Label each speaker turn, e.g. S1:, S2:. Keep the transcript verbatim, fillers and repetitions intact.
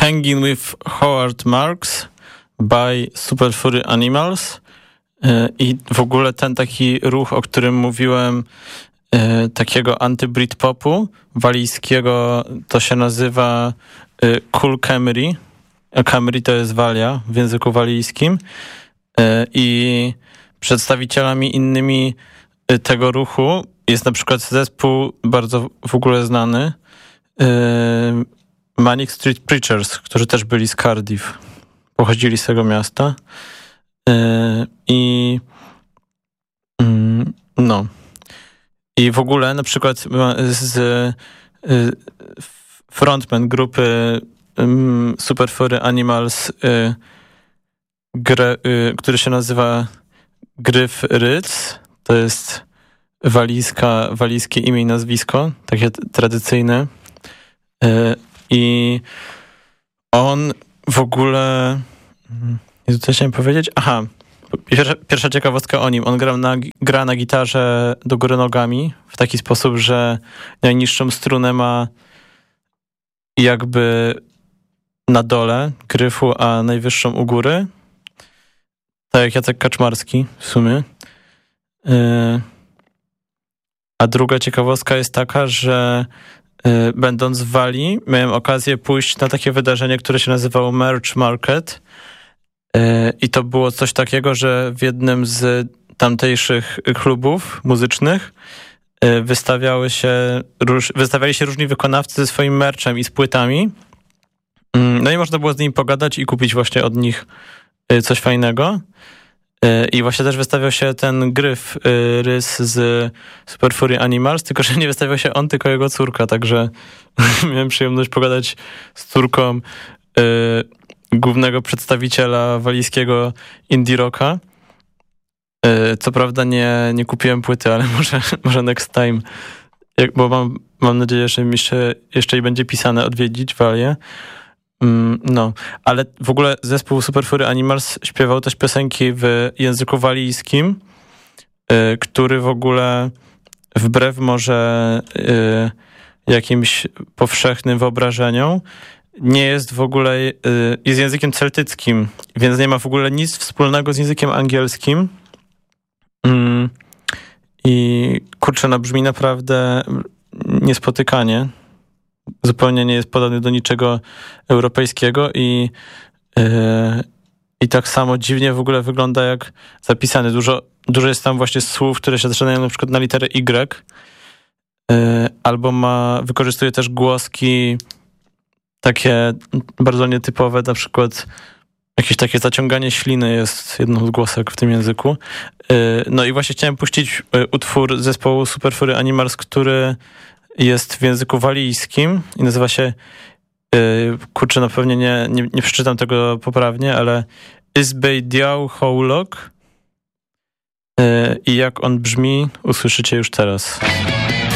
S1: Hanging with Howard Marks by Super Furry Animals. I w ogóle ten taki ruch, o którym mówiłem, takiego anty-Britpopu walijskiego, to się nazywa Cool Camry. Camry to jest walia w języku walijskim. I przedstawicielami innymi tego ruchu jest na przykład zespół bardzo w ogóle znany Manic Street Preachers, którzy też byli z Cardiff. Pochodzili z tego miasta. I no i w ogóle na przykład z frontman grupy Super Furry Animals, który się nazywa Gryf Ryc, to jest walijska, walijskie imię i nazwisko, takie tradycyjne, i on w ogóle, co chciałem powiedzieć? Aha, pierwsza, pierwsza ciekawostka o nim. On grał na, gra na gitarze do góry nogami w taki sposób, że najniższą strunę ma jakby na dole gryfu, a najwyższą u góry. Tak jak Jacek Kaczmarski w sumie. Yy. A druga ciekawostka jest taka, że yy, będąc w Walii miałem okazję pójść na takie wydarzenie, które się nazywało Merch Market. I to było coś takiego, że w jednym z tamtejszych klubów muzycznych wystawiały się, wystawiali się różni wykonawcy ze swoim merchem i z płytami. No i można było z nimi pogadać i kupić właśnie od nich coś fajnego. I właśnie też wystawiał się ten Gryf Rys z Super Furry Animals, tylko że nie wystawiał się on, tylko jego córka, także miałem przyjemność pogadać z córką głównego przedstawiciela walijskiego indie rocka. Co prawda nie, nie kupiłem płyty, ale może, może next time, jak, bo mam, mam nadzieję, że jeszcze, jeszcze i będzie pisane odwiedzić Walię. No, ale w ogóle zespół Super Furry Animals śpiewał też piosenki w języku walijskim, który w ogóle wbrew może jakimś powszechnym wyobrażeniom nie jest w ogóle, jest językiem celtyckim, więc nie ma w ogóle nic wspólnego z językiem angielskim. I kurczę, no brzmi naprawdę niespotykanie. Zupełnie nie jest podobny do niczego europejskiego i, yy, i tak samo dziwnie w ogóle wygląda jak zapisany. Dużo, dużo jest tam właśnie słów, które się zaczynają na przykład na literę Y, yy, albo ma, wykorzystuje też głoski takie bardzo nietypowe, na przykład jakieś takie zaciąganie śliny jest jedną z głosek w tym języku. No i właśnie chciałem puścić utwór zespołu Super Furry Animals, który jest w języku walijskim i nazywa się, kurczę, no pewnie nie, nie, nie przeczytam tego poprawnie, ale Isbej Diał Hołok. I jak on brzmi, usłyszycie już teraz.